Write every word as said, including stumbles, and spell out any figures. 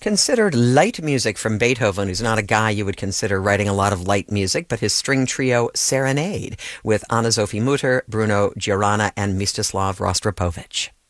Considered light music from Beethoven, who's not a guy you would consider writing a lot of light music, but his string trio Serenade with Anna Sophie Mutter, Bruno Giorana, and Mstislav Rostropovich.